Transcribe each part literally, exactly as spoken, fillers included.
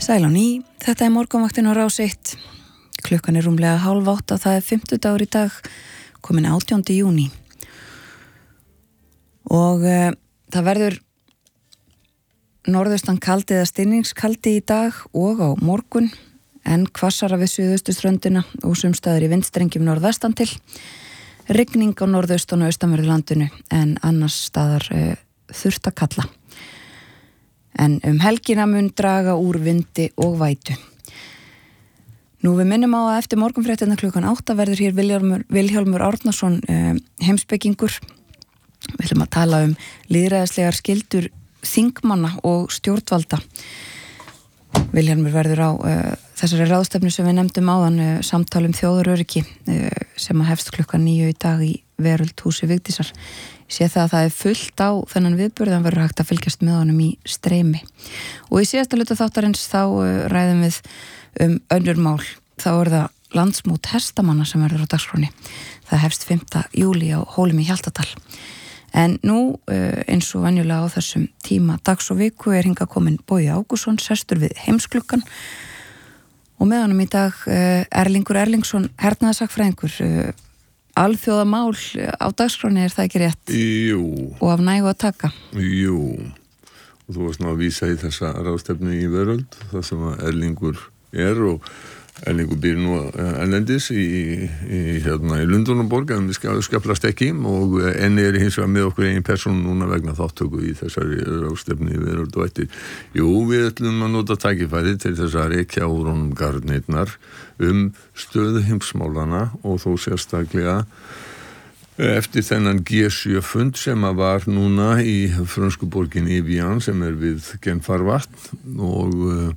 Sæl á ný, þetta er morgunvaktin á Rás eitt. Klukkan er rúmlega hálf átta, það er fimmtudagur í dag, komin átjándi júní. Og uh, það verður norðaustan kaldi eða stinningskaldi í dag og á morgun, en hvassara við suðaustuströndina og sumstaðar í vindstrengjum norðvestan til. Rigning á norðaustan og austanverðu landinu, en annars staðar uh, þurrt að kalla. En um helgina mun draga úr vindi og vætu. Nú við minnum á að eftir morgunfréttina klukkan átta verður hér Vilhjálmur, Vilhjálmur Árnason uh, heimspekingur. Við ætlum að tala um lýðræðislegar skyldur þingmanna og stjórnvalda. Vilhjálmur verður á uh, þessari ráðstefnu sem við nefndum áðan, uh, samtal um þjóðaröryggi uh, sem að hefst klukkan níu í dag í Veröldhúsi Vigdísar. Ég sé það að það er fullt á þennan viðburðan verður hægt að fylgjast með honum í streymi. Og í síðasta hluta þáttarins þá uh, ræðum við um önnur mál. Þá er það landsmót hestamanna sem verður á dagskráni. Það hefst fimmta júlí á Hólum í Hjaltadal. En nú, uh, eins og venjulega á þessum tíma dags og viku er hingað komin Bogi Ágússon, sestur við Heimsklukkan. Og með honum í dag uh, Erlingur Erlingsson, hernaðarsakfræðingur, uh, alþjóðamál á dagskráni, er það ekki rétt? Jú. Og af nægu að taka? Jú. Og þú varst ná að vísa í þessa ráðstefnu í Veröld, það sem að Erlingur er, og Erlingur býr nú erlendis í, í, hérna, í Lundúnaborg, en við skaflast ekki, og enni er hins vegar með okkur eigin persónu núna vegna þáttöku í þessari ráðstefnu í Veröld og eftir. Jú, við ætlum að nota tækifæri til þess að rekja úr honum garnirnar um stöðu heimsmálana og þó sérstaklega eftir þennan G sjö fund sem að var núna í frönsku borgin Evian sem er við Genfarvatn, og uh,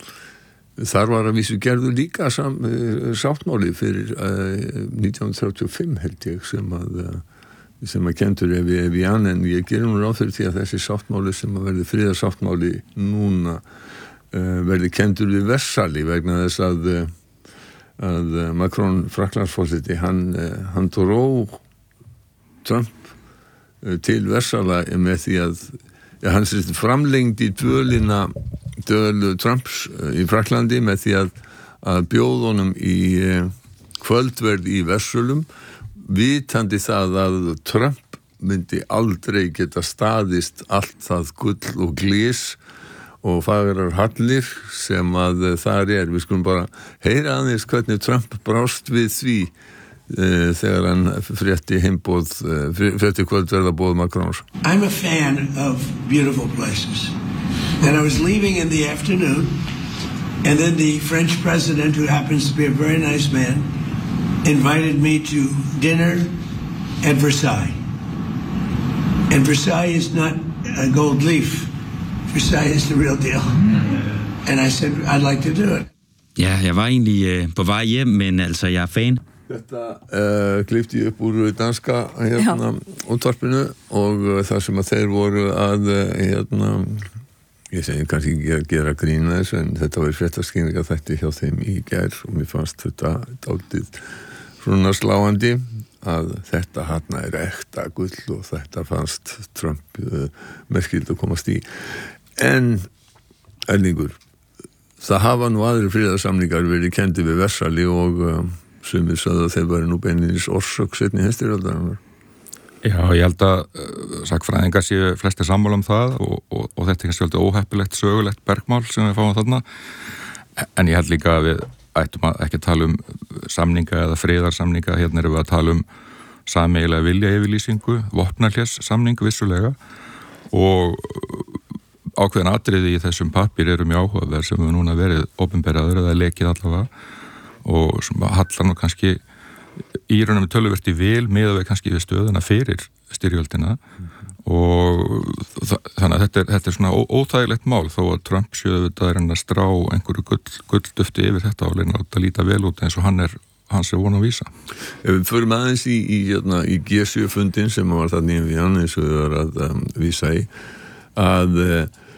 þar var að vísu gerðu líka sam, uh, sáttmáli fyrir uh, nítján þrjátíu og fimm held ég sem að uh, sem að kendur Evi Evian, en ég gerir nú ráð fyrir því að þessi sáttmáli sem að verði friðarsáttmáli núna uh, verði kendur við Versali vegna þess að uh, að Macron, Frakklandsforseti, hann, hann dró Trump til Versala með því að ja, hann framlengdi dvölina dvölu Trumps í Frakklandi með því að, að bjóða honum í kvöldverð í Versalum, vitandi það að Trump myndi aldrei geta staðist allt það gull og glís og fagrar hallir sem að þar er. Við skulum bara heyra aðeins hvernig Trump brást við því uh, þegar hann frétti heimboð, uh, frétti kvöldverðabóð Macrons. I'm a fan of beautiful places. And I was leaving in the afternoon, and then the French president, who happens to be a very nice man, invited me to dinner at Versailles. And Versailles is not a gold leaf. Versailles is the real deal. And I said, I'd like to do it. Ja, jeg var egentlig øh, på vej hjem, men altså, jeg er fan. Þetta uh, klifti upp úr danska hérna útvarpinu, og uh, þar sem að þeir voru að uh, hérna, ég segi kannski ekki að gera grín með þessu, en þetta var fréttaskýringa þætti hjá þeim í gær, og mér fannst þetta dálítið svona sláandi að þetta hana er ekta gull, og þetta fannst Trump uh, merkild að komast í. En Erlingur, það hafa nú aðrir friðarsamningar verið kendi við Versali, og uh, sumir sagði að þeir væri nú beinlínis orsök seinni heimsstyrjaldarinnar. Já, ég held að uh, sakfræðingar séu flestir sammála um það, og, og, og þetta er kannski alltaf óheppilegt sögulegt bergmál sem við fáum þarna, en ég held líka að við ættum að ekki tala um samninga eða friðarsamninga. Hérna erum við að tala um sameiginlega vilja yfirlýsingu, vopnahlés samning vissulega, og ákveðin atriði í þessum pappir eru mjög áhugaverð sem við núna verið opinberaður eða lekið allavega, og sem hallar nú kannski í raunum töluvert í vil miðað við kannski við stöðuna fyrir styrjöldina, mm-hmm. og þannig að þetta er, þetta er svona ó, óþægilegt mál, þó að Trump sjöðu þetta er hann að strá einhverju gull, gulldufti yfir þetta og leina að líta vel út eins og hann er hans er von að vísa. Ef við förum aðeins í, í, hérna, í G sjö fundin sem var þarna í hann eins og við var að um, vísa í, að uh,